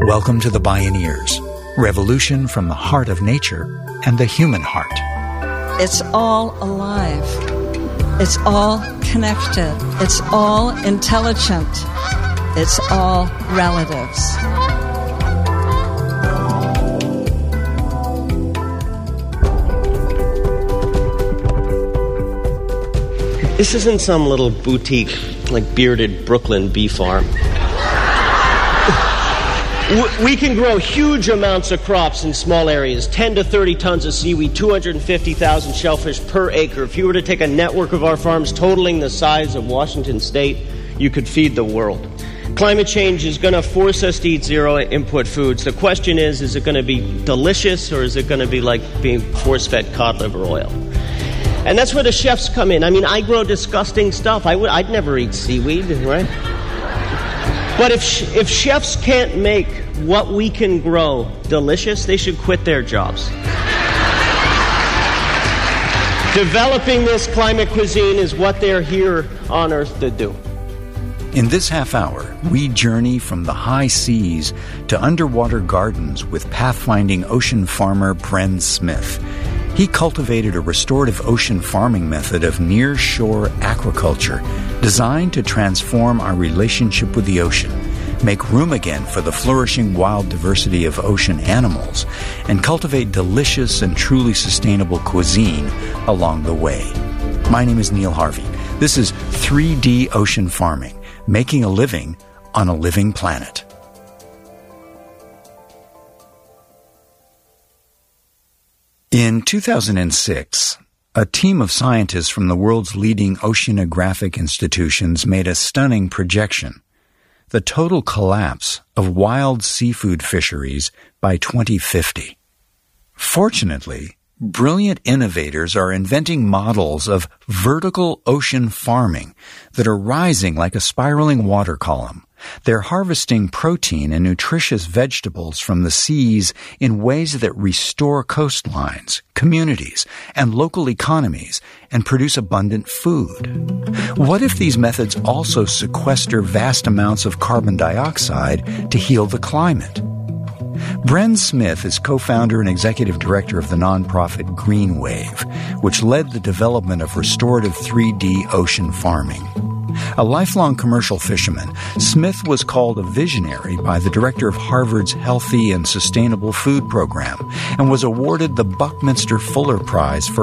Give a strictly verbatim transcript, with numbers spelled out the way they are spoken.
Welcome to the Bioneers, revolution from the heart of nature and the human heart. It's all alive. It's all connected. It's all intelligent. It's all relatives. This isn't some little boutique, like bearded Brooklyn bee farm. We can grow huge amounts of crops in small areas, ten to thirty tons of seaweed, two hundred fifty thousand shellfish per acre. If you were to take a network of our farms totaling the size of Washington State, you could feed the world. Climate change is going to force us to eat zero-input foods. The question is, is it going to be delicious, or is it going to be like being force-fed cod liver oil? And that's where the chefs come in. I mean, I grow disgusting stuff. I would, I'd never eat seaweed, right? But if sh- if chefs can't make what we can grow delicious, they should quit their jobs. Developing this climate cuisine is what they're here on Earth to do. In this half hour, we journey from the high seas to underwater gardens with pathfinding ocean farmer Bren Smith. He cultivated a restorative ocean farming method of near-shore aquaculture designed to transform our relationship with the ocean, make room again for the flourishing wild diversity of ocean animals, and cultivate delicious and truly sustainable cuisine along the way. My name is Neil Harvey. This is three D Ocean Farming, making a living on a living planet. In two thousand six, a team of scientists from the world's leading oceanographic institutions made a stunning projection: the total collapse of wild seafood fisheries by twenty fifty. Fortunately, brilliant innovators are inventing models of vertical ocean farming that are rising like a spiraling water column. They're harvesting protein and nutritious vegetables from the seas in ways that restore coastlines, communities, and local economies and produce abundant food. What if these methods also sequester vast amounts of carbon dioxide to heal the climate? Bren Smith is co-founder and executive director of the nonprofit Green Wave, which led the development of restorative three D ocean farming. A lifelong commercial fisherman, Smith was called a visionary by the director of Harvard's Healthy and Sustainable Food Program and was awarded the Buckminster Fuller Prize for